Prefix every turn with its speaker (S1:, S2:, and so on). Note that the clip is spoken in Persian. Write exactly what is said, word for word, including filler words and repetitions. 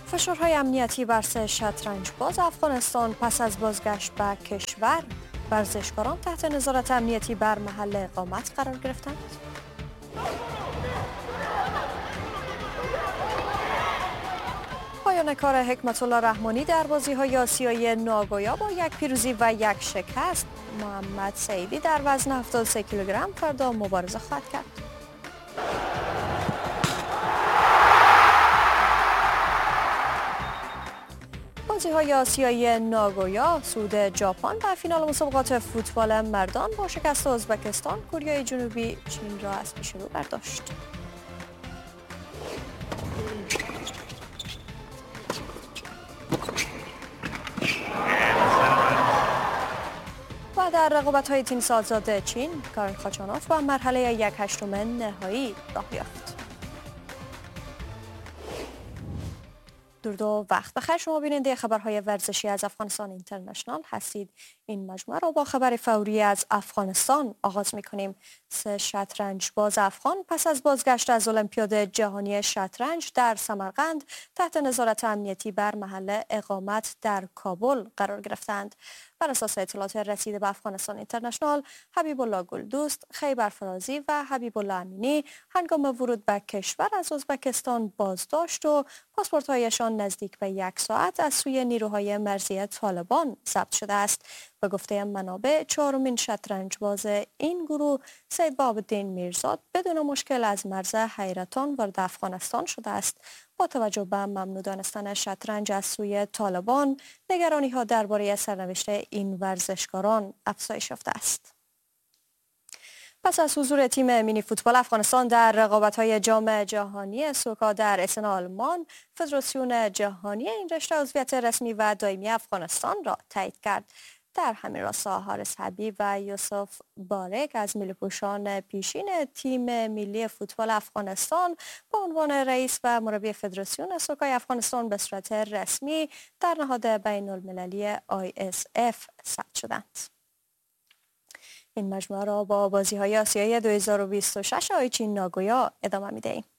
S1: فشارهای امنیتی بر سه شطرنج باز افغانستان پس از بازگشت به کشور. ورزشکاران تحت نظارت امنیتی بر محل اقامت قرار گرفتند. پایان کار حکمت الله رحمانی در بازی‌های آسیایی ناگویا با یک پیروزی و یک شکست. محمد سعیدی در وزن هفتاد و سه کیلوگرم فردا مبارزه خواهد کرد. بازی‌های آسیایی ناگویا، صعود ژاپن در فینال مسابقات فوتبال مردان با شکست ازبکستان، کره جنوبی چین را از پیش رو برداشت. و در رقابت‌های تنیس آزاد چین، کارن خاچانوف با مرحله یک هشتم نهایی راه یافت. درود و وقت بخیر، شما بیننده خبرهای ورزشی از افغانستان اینترنشنال هستید. این مجموعه را با خبر فوری از افغانستان آغاز می‌کنیم. سه شطرنج باز افغان پس از بازگشت از المپیاد جهانی شطرنج در سمرقند تحت نظارت امنیتی بر محل اقامت در کابل قرار گرفتند. بر اساس اطلاعات رسیده به افغانستان اینترنشنال، حبیب الله گلدوست، خیبر فرازی و حبیب الله امینی هنگام ورود به کشور از ازبکستان بازداشت و پاسپورت‌هایشان نزدیک به یک ساعت از سوی نیروهای مرزی طالبان ضبط شده است. به گفته منابع، چهارمین شطرنج باز این گروه سید بهاءالدین میرزاد بدون مشکل از مرز حیرتان وارد افغانستان شده است. با توجه به ممنوع دانستن شطرنج از سوی طالبان، نگرانی ها درباره سرنوشت این ورزشکاران افزایش یافته است. پس از حضور تیم مینی فوتبال افغانستان در رقابت‌های جام جهانی سوکا در اسن آلمان، فدراسیون جهانی این رشته عضویت رسمی و دائمی افغانستان را تایید کرد. در همین راستا حارس حبیب و یوسف بارک از ملی‌پوشان پیشین تیم ملی فوتبال افغانستان با عنوان رئیس و مربی فدراسیون سوکای افغانستان به صورت رسمی در نهاد بین المللی آی اس اف ثبت شدند. این مجموعه را با بازی‌های آسیایی دو هزار و بیست و شش آیچین ناگویا ادامه می‌دهیم.